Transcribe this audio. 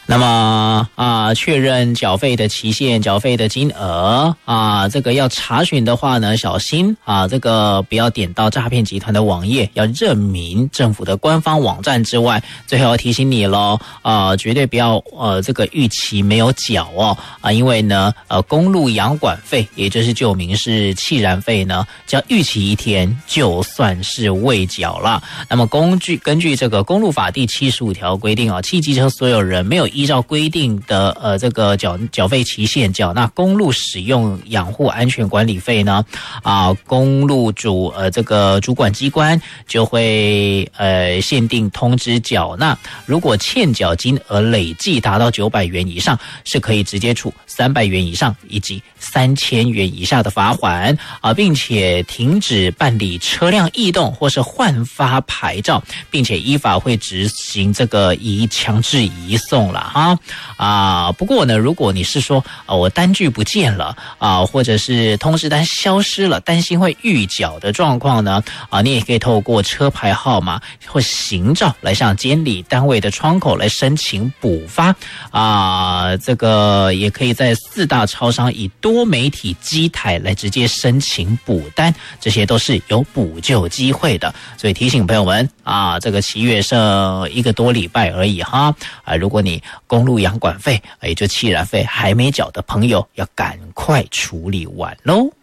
那么确认缴费的期限、缴费的金额这个要查询的话呢，小心这个不要点到诈骗集团的网页，要认明政府的官方网站之外，最后要提醒你咯，绝对不要这个逾期没有缴因为呢公路养管费，也就是旧名是契然费呢，只要逾期一天就算是未缴了。那么根据这个公路法第75条规定汽机车所有人没有依照规定的这个缴费期限缴纳公路使用养护安全管理费呢，公路这个主管机关就会限定通知缴纳。如果欠缴金额累计达到900元以上，是可以直接处300元以上以及3000元以下的罚款并且停止办理车辆异动或是换发牌照，并且依法会执行这个强制移送了不过呢，如果你是说我单据不见了或者是通知单消失了，担心会预缴的状况呢你也可以透过车牌号码或行照来向监理单位的窗口来申请补发这个也可以在4大超商以多媒体机台来直接申请补单，这些都是有补救机会的。所以提醒朋友们这个7月剩1个多礼拜而已如果你公路养管费也就契然费还没缴的朋友，要赶快处理完咯。